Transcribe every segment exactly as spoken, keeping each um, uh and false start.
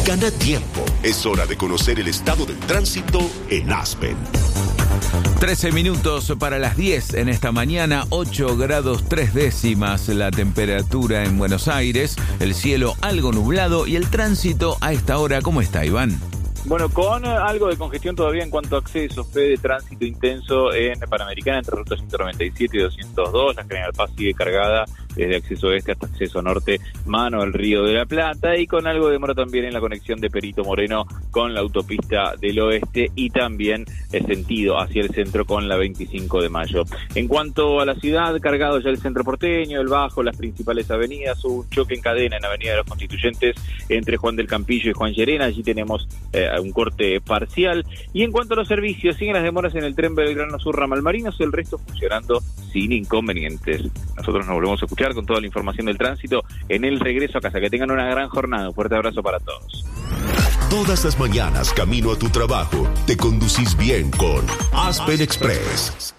Gana tiempo. Es hora de conocer el estado del tránsito en Aspen. trece minutos para las diez en esta mañana, ocho grados tres décimas la temperatura en Buenos Aires, el cielo algo nublado y el tránsito a esta hora, ¿cómo está, Iván? Bueno, con algo de congestión todavía en cuanto a acceso, fe de tránsito intenso en Panamericana entre ruta ciento noventa y siete y doscientos dos, la General Paz sigue cargada desde acceso este hasta acceso norte, mano al Río de la Plata, y con algo de demora también en la conexión de Perito Moreno con la autopista del oeste y también el sentido hacia el centro con la veinticinco de mayo. En cuanto a la ciudad, cargado ya el centro porteño, el Bajo, las principales avenidas, hubo un choque en cadena en Avenida de los Constituyentes entre Juan del Campillo y Juan Llerena, allí tenemos eh, un corte parcial. Y en cuanto a los servicios, siguen las demoras en el tren Belgrano Sur Ramal Marinos, el resto funcionando sin inconvenientes. Nosotros nos volvemos a escuchar con toda la información del tránsito en el regreso a casa. Que tengan una gran jornada. Un fuerte abrazo para todos. Todas las mañanas, camino a tu trabajo, te conducís bien con Aspen Express.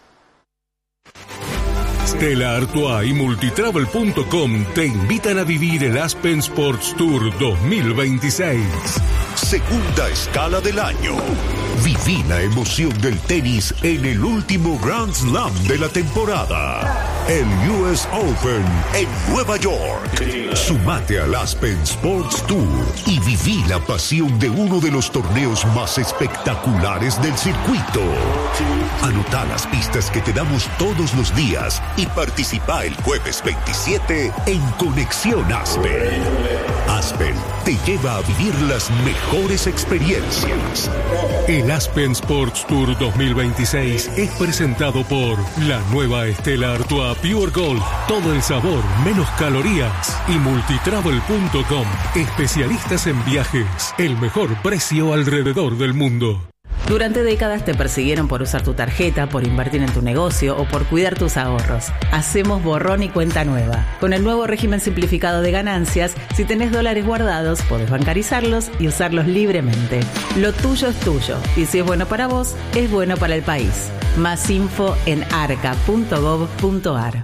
Stella Artois y Multitravel punto com te invitan a vivir el Aspen Sports Tour dos mil veintiséis. Segunda escala del año. Viví la emoción del tenis en el último Grand Slam de la temporada. El U S Open en Nueva York. Sumate al Aspen Sports Tour y viví la pasión de uno de los torneos más espectaculares del circuito. Anotá las pistas que te damos todos los días y participa el jueves veintisiete en Conexión Aspen. Aspen te lleva a vivir las mejores experiencias. El Aspen Sports Tour dos mil veintiséis es presentado por la nueva Stella Artois Pure Gold. Todo el sabor, menos calorías. Y Multitravel punto com. Especialistas en viajes. El mejor precio alrededor del mundo. Durante décadas te persiguieron por usar tu tarjeta, por invertir en tu negocio o por cuidar tus ahorros. Hacemos borrón y cuenta nueva. Con el nuevo régimen simplificado de ganancias, si tenés dólares guardados, podés bancarizarlos y usarlos libremente. Lo tuyo es tuyo y si es bueno para vos, es bueno para el país. Más info en arca punto gov punto ar.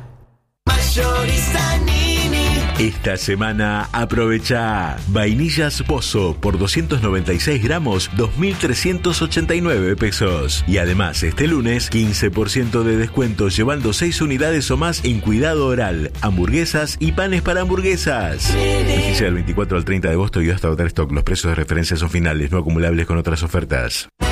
Esta semana aprovecha vainillas Pozo por doscientos noventa y seis gramos, dos mil trescientos ochenta y nueve pesos. Y además este lunes quince por ciento de descuento llevando seis unidades o más en cuidado oral, hamburguesas y panes para hamburguesas. Vigencia del veinticuatro al treinta de agosto y hasta agotar stock. Los precios de referencia son finales, no acumulables con otras ofertas.